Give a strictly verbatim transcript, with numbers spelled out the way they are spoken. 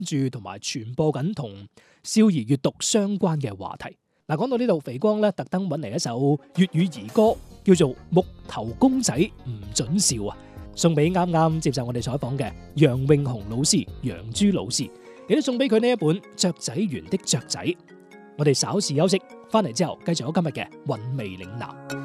注同埋傳播緊同少兒閱讀相關嘅話題。嗱，講到呢度，肥光咧特登揾嚟一首粵語兒歌，叫做《木頭公仔唔准笑》啊，送俾啱啱接受我哋採訪嘅楊詠紅老師、楊朱老師，亦都送俾佢呢一本《雀仔園的雀仔》。我哋稍事休息，翻嚟之後繼續有今日嘅韻味嶺南。